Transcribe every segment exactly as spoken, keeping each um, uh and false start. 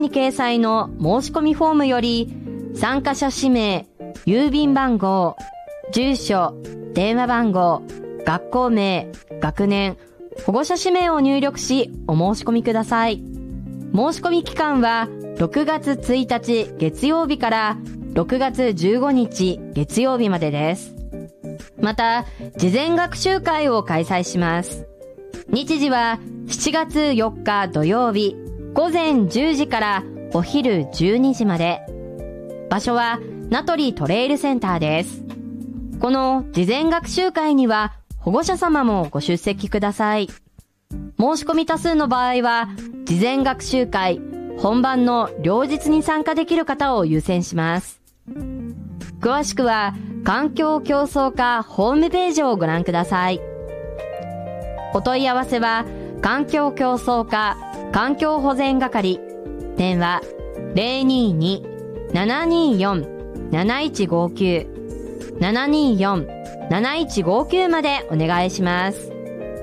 に掲載の申し込みフォームより参加者氏名、郵便番号、住所、電話番号、学校名、学年、保護者氏名を入力しお申し込みください。申し込み期間はろくがつついたち月曜日からろくがつじゅうごにち月曜日までです。また、事前学習会を開催します。日時はしちがつよっか土曜日ごぜんじゅうじからお昼じゅうにじまで。場所は名取トレイルセンターです。この事前学習会には保護者様もご出席ください。申し込み多数の場合は、事前学習会、本番の両日に参加できる方を優先します。詳しくは、環境競争課ホームページをご覧ください。お問い合わせは、環境競争課環境保全係、電話 ゼロにーにー ななにーよん なないちごきゅう ななにーよん なないちごきゅうまでお願いします。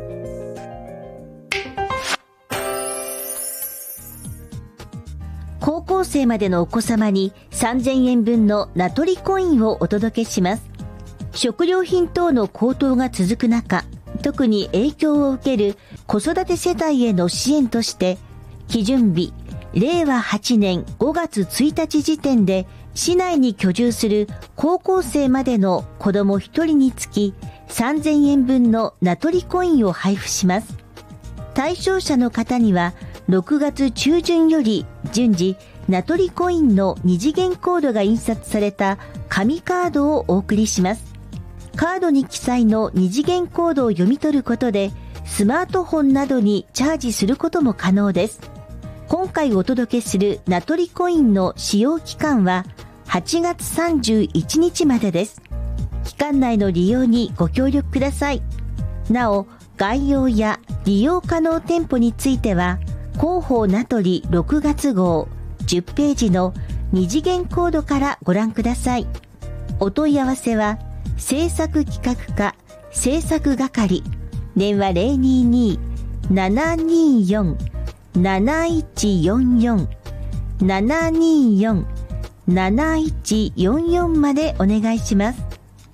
高校生までのお子様にさんぜんえんぶんの名取コインをお届けします。食料品等の高騰が続く中、特に影響を受ける子育て世帯への支援として、基準日れいわはちねんごがつついたち時点で市内に居住する高校生までの子どもひとりにつきさんぜんえんぶんの名取コインを配布します。対象者の方にはろくがつちゅうじゅんより順次名取コインの二次元コードが印刷された紙カードをお送りします。カードに記載の二次元コードを読み取ることでスマートフォンなどにチャージすることも可能です。今回お届けする名取コインの使用期間ははちがつさんじゅういちにちまでです。期間内の利用にご協力ください。なお、概要や利用可能店舗については広報名取ろくがつごうじゅっページの二次元コードからご覧ください。お問い合わせは制作企画課制作係、電話 ゼロにーにー ななにーよん なないちよんよん ななにーよん なないちよんよんまでお願いします。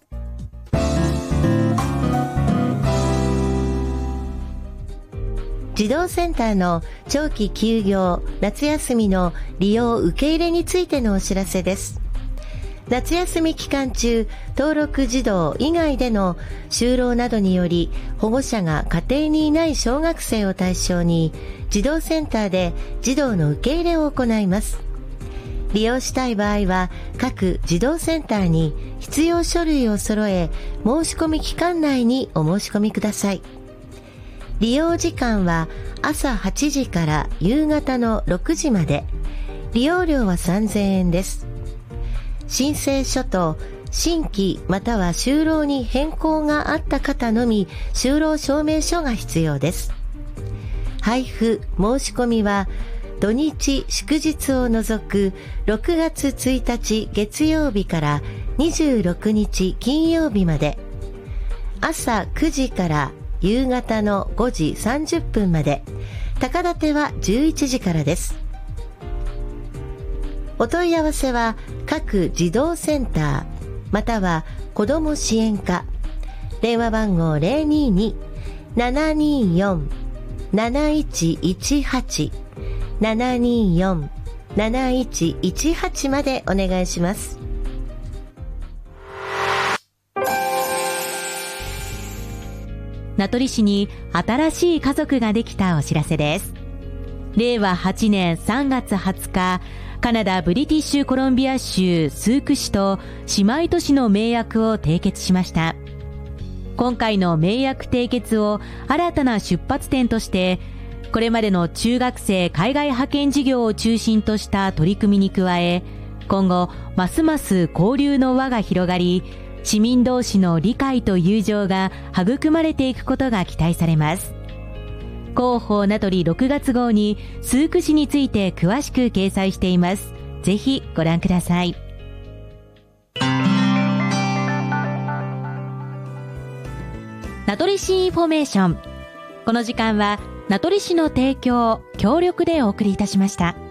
児童センターの長期休業、夏休みの利用受け入れについてのお知らせです。夏休み期間中、登録児童以外での就労などにより保護者が家庭にいない小学生を対象に児童センターで児童の受け入れを行います。利用したい場合は各児童センターに必要書類を揃え、申し込み期間内にお申し込みください。利用時間は朝はちじから夕方のろくじまで、利用料はさんぜんえんです。申請書と新規または就労に変更があった方のみ就労証明書が必要です。配布申し込みは土日祝日を除くろくがつついたち月曜日からにじゅうろくにち金曜日まで、朝くじから夕方のごじさんじゅっぷんまで、高立てはじゅういちじからです。お問い合わせは各児童センターまたは子ども支援課、電話番号 ゼロにーにー ななにーよん なないちいちはち ななにーよん なないちいちはちまでお願いします。 名取市に新しい家族ができたお知らせです。れいわはちねんさんがつはつか、カナダブリティッシュコロンビア州スーク市と姉妹都市の盟約を締結しました。今回の盟約締結を新たな出発点として、これまでの中学生海外派遣事業を中心とした取り組みに加え、今後ますます交流の輪が広がり、市民同士の理解と友情が育まれていくことが期待されます。広報名取ろくがつごうにスーク市について詳しく掲載しています。ぜひご覧ください。名取市インフォメーション。この時間は名取市の提供、協力でお送りいたしました。